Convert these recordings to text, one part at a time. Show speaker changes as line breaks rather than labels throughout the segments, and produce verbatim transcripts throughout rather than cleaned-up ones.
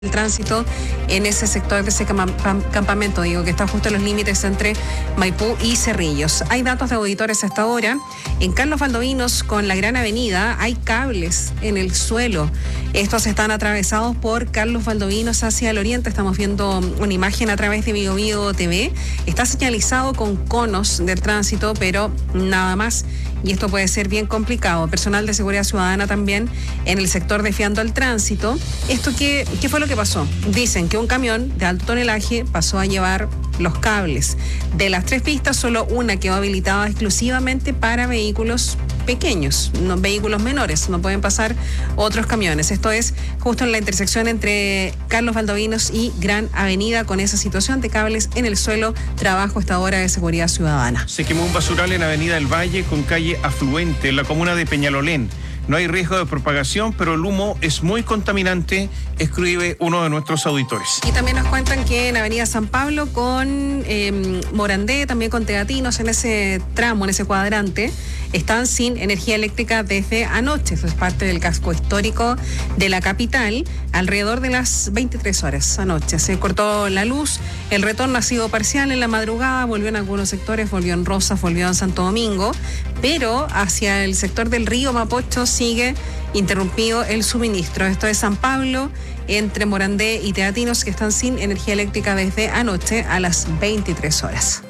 El tránsito en ese sector de ese campamento, digo, que está justo en los límites entre Maipú y Cerrillos. Hay datos de auditores hasta ahora. En Carlos Valdovinos, con la Gran Avenida, hay cables en el suelo. Estos están atravesados por Carlos Valdovinos hacia el oriente. Estamos viendo una imagen a través de Bio Bio T V. Está señalizado con conos del tránsito, pero nada más. Y esto puede ser bien complicado. Personal de seguridad ciudadana también en el sector desviando el tránsito. ¿Esto qué, qué fue lo que pasó? Dicen que un camión de alto tonelaje pasó a llevar los cables. De las tres pistas, solo una quedó habilitada exclusivamente para vehículos pequeños, no, vehículos menores. No pueden pasar otros camiones. Esto es justo en la intersección entre Carlos Valdovinos y Gran Avenida, con esa situación de cables en el suelo. Trabajo esta hora de seguridad ciudadana.
Se quemó un basural en Avenida El Valle con calle afluente en la comuna de Peñalolén. No hay riesgo de propagación, pero el humo es muy contaminante, escribe uno de nuestros auditores.
Y también nos cuentan que en Avenida San Pablo con eh, Morandé, también con Teatinos, en ese tramo, en ese cuadrante, están sin energía eléctrica desde anoche. Eso es parte del casco histórico de la capital. Alrededor de las veintitrés horas anoche se cortó la luz. El retorno ha sido parcial en la madrugada. Volvió en algunos sectores, volvió en Rosas, volvió en Santo Domingo. Pero hacia el sector del río Mapocho sigue interrumpido el suministro. Esto es San Pablo, entre Morandé y Teatinos, que están sin energía eléctrica desde anoche a las veintitrés horas.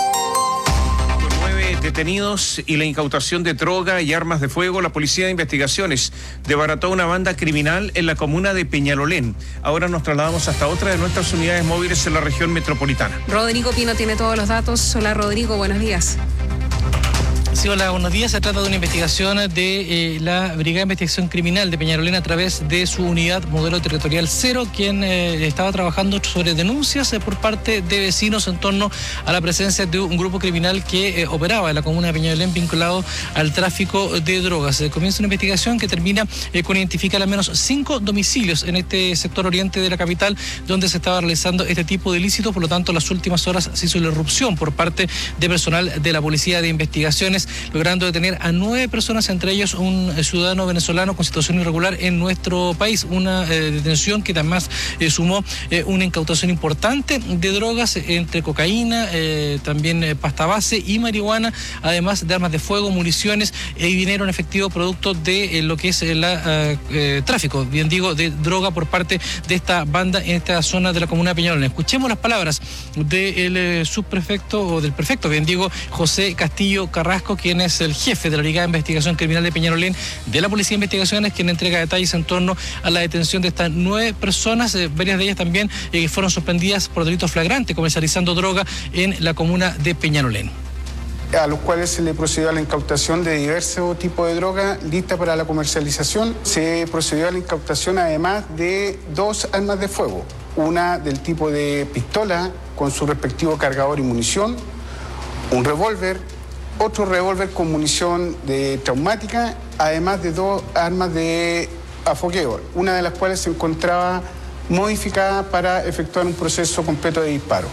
Detenidos y la incautación de droga y armas de fuego, la Policía de Investigaciones desbarató una banda criminal en la comuna de Peñalolén. Ahora nos trasladamos hasta otra de nuestras unidades móviles en la región metropolitana.
Rodrigo Pino tiene todos los datos. Hola Rodrigo, buenos días.
Sí, hola, buenos días. Se trata de una investigación de eh, la Brigada de Investigación Criminal de Peñalolén a través de su unidad modelo territorial cero, quien eh, estaba trabajando sobre denuncias eh, por parte de vecinos en torno a la presencia de un grupo criminal que eh, operaba en la comuna de Peñalolén vinculado al tráfico de drogas. Eh, comienza una investigación que termina eh, con identificar al menos cinco domicilios en este sector oriente de la capital donde se estaba realizando este tipo de ilícitos. Por lo tanto, en las últimas horas se hizo la irrupción por parte de personal de la Policía de Investigaciones, logrando detener a nueve personas, entre ellos un ciudadano venezolano con situación irregular en nuestro país. Una eh, detención que además eh, sumó eh, una incautación importante de drogas, entre cocaína, eh, también eh, pasta base y marihuana, además de armas de fuego, municiones y dinero en efectivo producto de eh, lo que es el uh, eh, tráfico, bien digo, de droga por parte de esta banda en esta zona de la comuna de Peñalolén. Escuchemos las palabras del eh, subprefecto o del prefecto, bien digo, José Castillo Carrasco, quien es el jefe de la Brigada de Investigación Criminal de Peñalolén de la Policía de Investigaciones, quien entrega detalles en torno a la detención de estas nueve personas, eh, varias de ellas también eh, fueron sorprendidas por delitos flagrantes, comercializando droga en la comuna de Peñalolén.
A los cuales se le procedió a la incautación de diversos tipos de droga lista para la comercialización. Se procedió a la incautación además de dos armas de fuego, una del tipo de pistola con su respectivo cargador y munición, un revólver, otro revólver con munición de traumática, además de dos armas de afogueo, una de las cuales se encontraba modificada para efectuar un proceso completo de disparo.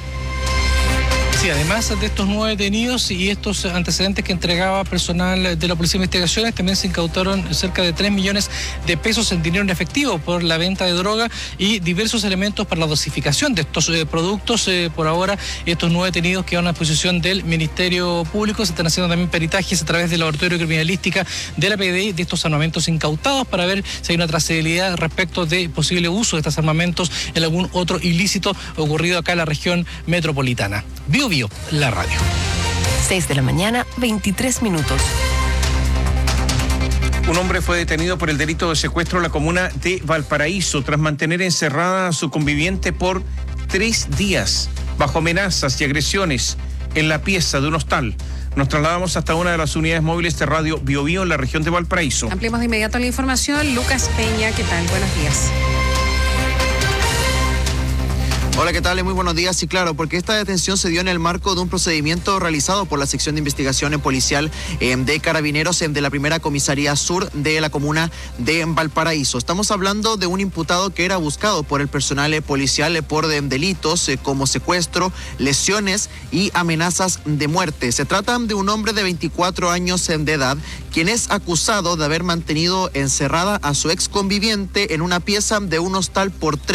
Sí, además de estos nueve detenidos y estos antecedentes que entregaba personal de la Policía de Investigaciones, también se incautaron cerca de tres millones de pesos en dinero en efectivo por la venta de droga y diversos elementos para la dosificación de estos eh, productos. Eh, por ahora, estos nueve detenidos quedan a disposición del Ministerio Público. Se están haciendo también peritajes a través del Laboratorio de Criminalística de la P D I de estos armamentos incautados para ver si hay una trazabilidad respecto de posible uso de estos armamentos en algún otro ilícito ocurrido acá en la región metropolitana. Bio Bio, la radio.
seis de la mañana, veintitrés minutos.
Un hombre fue detenido por el delito de secuestro en la comuna de Valparaíso tras mantener encerrada a su conviviente por tres días bajo amenazas y agresiones en la pieza de un hostal. Nos trasladamos hasta una de las unidades móviles de Radio Bio Bio en la región de Valparaíso.
Ampliamos de inmediato la información. Lucas Peña, ¿qué tal? Buenos días.
Hola.
Hola, ¿qué tal? Muy buenos días. Sí, claro, porque esta detención se dio en el marco de un procedimiento realizado por la sección de investigación policial eh, de Carabineros eh, de la primera comisaría sur de la comuna de Valparaíso. Estamos hablando de un imputado que era buscado por el personal eh, policial eh, por eh, delitos eh, como secuestro, lesiones y amenazas de muerte. Se trata de un hombre de veinticuatro años eh, de edad, quien es acusado de haber mantenido encerrada a su ex conviviente en una pieza de un hostal por tres